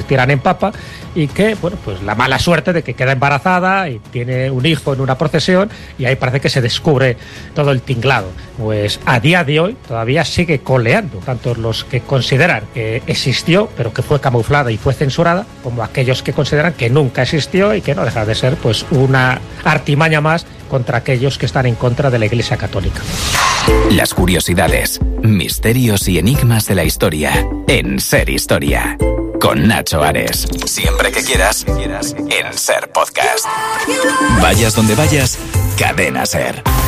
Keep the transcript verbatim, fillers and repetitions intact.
tiran en papa, y que, bueno, pues la mala suerte de que queda embarazada y tiene un hijo en una procesión, y ahí parece que se descubre todo el tinglado. Pues a día de hoy todavía sigue coleando, tanto los que consideran que existió, pero que fue camuflada y fue censurada, como aquellos que consideran que nunca existió y que no deja de ser pues una artimaña más contra aquellos que están en contra de la Iglesia Católica. Las curiosidades, misterios y enigmas de la historia en Ser Historia. Con Nacho Ares. Siempre que quieras, en Ser Podcast. Vayas donde vayas, Cadena Ser.